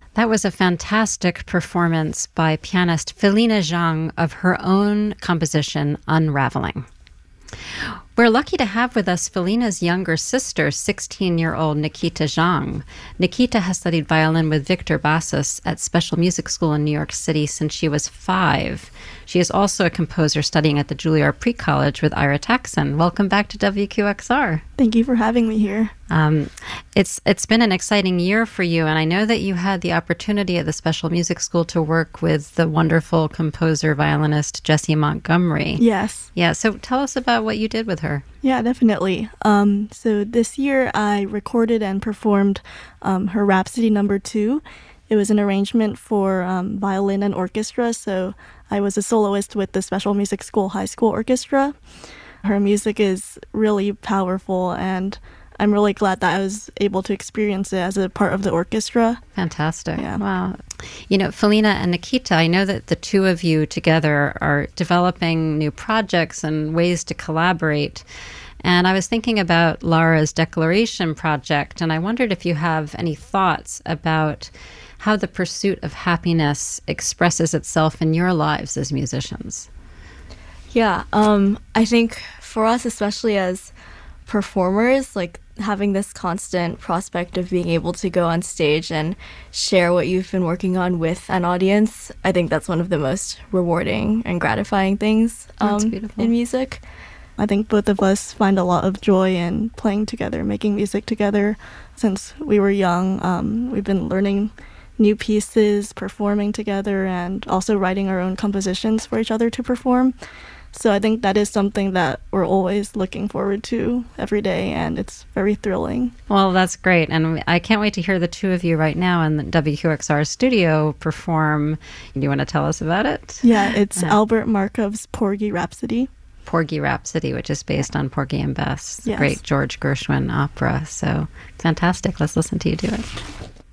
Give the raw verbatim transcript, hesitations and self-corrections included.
That was a fantastic performance by pianist Felina Zhang of her own composition, Unraveling. We're lucky to have with us Felina's younger sister, sixteen-year-old Nikita Zhang. Nikita has studied violin with Victor Bassus at Special Music School in New York City since she was five. She is also a composer studying at the Juilliard Pre-College with Ira Taxon. Welcome back to W Q X R. Thank you for having me here. Um, it's it's been an exciting year for you, and I know that you had the opportunity at the Special Music School to work with the wonderful composer, violinist Jessie Montgomery. Yes. Yeah, so tell us about what you did with her. Yeah, definitely. Um, so this year I recorded and performed um, her Rhapsody Number Two. It was an arrangement for um, violin and orchestra, so I was a soloist with the Special Music School High School Orchestra. Her music is really powerful, and I'm really glad that I was able to experience it as a part of the orchestra. Fantastic. Yeah. Wow. You know, Felina and Nikita, I know that the two of you together are developing new projects and ways to collaborate. And I was thinking about Lara's Declaration project, and I wondered if you have any thoughts about how the pursuit of happiness expresses itself in your lives as musicians. Yeah, um, I think for us, especially as performers, like having this constant prospect of being able to go on stage and share what you've been working on with an audience, I think that's one of the most rewarding and gratifying things um, in music. I think both of us find a lot of joy in playing together, making music together. Since we were young, um, we've been learning new pieces, performing together, and also writing our own compositions for each other to perform. So I think that is something that we're always looking forward to every day, and it's very thrilling. Well, that's great. And I can't wait to hear the two of you right now in the W Q X R studio perform. Do you want to tell us about it? Yeah, it's uh, Albert Markov's Porgy Rhapsody. Porgy Rhapsody, which is based on Porgy and Bess, yes. Great George Gershwin opera. So fantastic. Let's listen to you do it.